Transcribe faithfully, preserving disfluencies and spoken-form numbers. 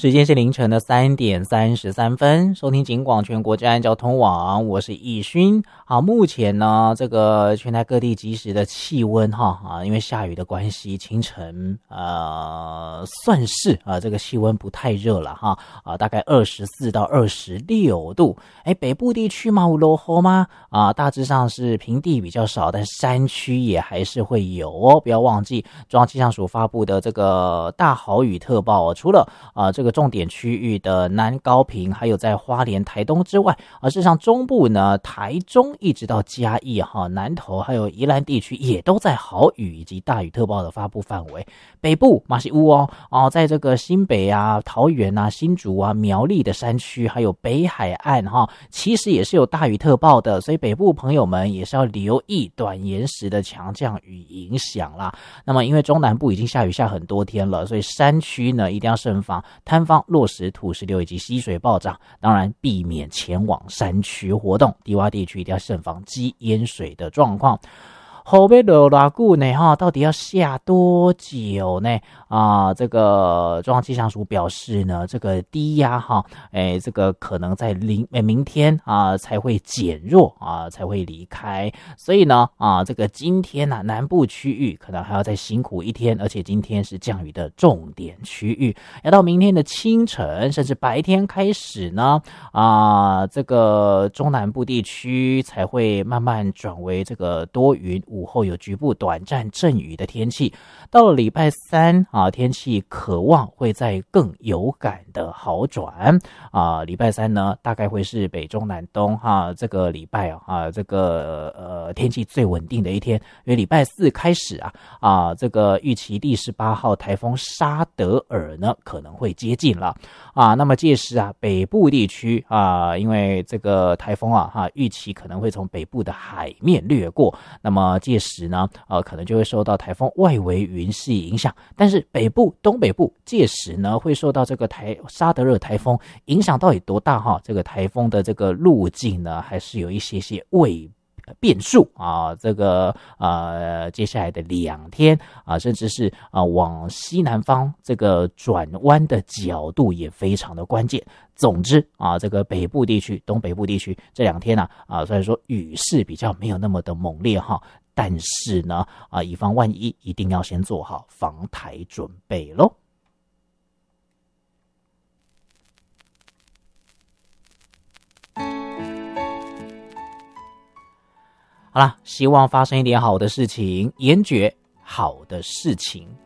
时间是凌晨的三点三十三分，收听警广全国治安交通网，我是易勋。好，目前呢，这个全台各地即时的气温哈啊，因为下雨的关系，清晨呃算是啊这个气温不太热了哈啊，大概二十四到二十六度。哎，北部地区嘛有落雨吗？啊，大致上是平地比较少，但山区也还是会有哦。不要忘记中央气象署发布的这个大豪雨特报哦，除了啊这个重点区域的南高屏，还有在花莲、台东之外，而、啊、事实上中部呢，台中一直到嘉义哈、南投还有宜兰地区也都在豪雨以及大雨特报的发布范围。北部马西乌哦，哦，在这个新北啊、桃园啊、新竹啊、苗栗的山区，还有北海岸哈、其实也是有大雨特报的，所以北部朋友们也是要留意短延时的强降雨影响啦。那么因为中南部已经下雨下很多天了，所以山区呢一定要慎防坍方、落石、土石流以及溪水暴涨，当然避免前往山区活动。低洼地区一定要慎防积淹水的状况。后面落多久呢？哈，到底要下多久呢？啊，这个中央气象署表示呢，这个低压哈，哎，这个可能在明明天啊才会减弱啊，才会离开。所以呢，啊，这个今天呢、啊，南部区域可能还要再辛苦一天，而且今天是降雨的重点区域，要到明天的清晨甚至白天开始呢，啊，这个中南部地区才会慢慢转为这个多云。午后有局部短暂阵雨的天气，到了礼拜三啊，天气可望会再更有感的好转啊。礼拜三呢，大概会是北中南东哈、啊，这个礼拜啊，这个呃天气最稳定的一天。因为礼拜四开始啊啊，这个预期第十八号台风沙德尔呢可能会接近了啊。那么届时啊，北部地区啊，因为这个台风啊哈、啊，预期可能会从北部的海面掠过，那么届时呢，呃，可能就会受到台风外围云系影响，但是北部、东北部届时呢，会受到这个台沙德勒台风影响到底多大哈？这个台风的这个路径呢，还是有一些些未变数啊，这个呃，接下来的两天啊，甚至是啊往西南方这个转弯的角度也非常的关键。总之啊，这个北部地区、东北部地区这两天呢 啊, 啊，虽然说雨势比较没有那么的猛烈哈，但是呢啊，以防万一，一定要先做好防台准备咯。好啦，希望发生一点好的事情，严决好的事情